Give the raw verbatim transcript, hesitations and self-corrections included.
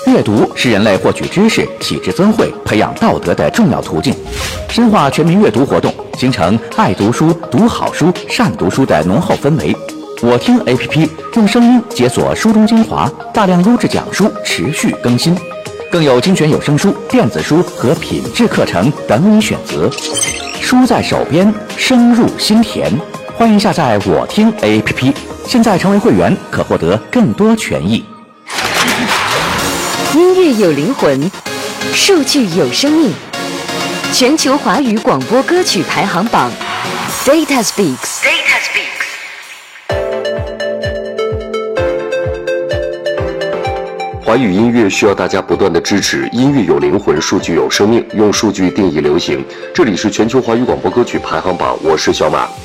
阅读是人类获取知识、体质增慧、培养道德的重要途径。深化全民阅读活动，形成爱读书、读好书、善读书的浓厚氛围。我听 A P P 用声音解锁书中精华，大量优质讲书持续更新，更有精选有声书、电子书和品质课程等你选择。书在手边，声入心田。欢迎下载我听 A P P， 现在成为会员可获得更多权益。 音乐有灵魂，数据有生命。全球华语广播歌曲排行榜 ，Data Speaks。Data Speaks。 华语音乐需要大家不断的支持，音乐有灵魂，数据有生命，用数据定义流行。这里是全球华语广播歌曲排行榜，我是小马。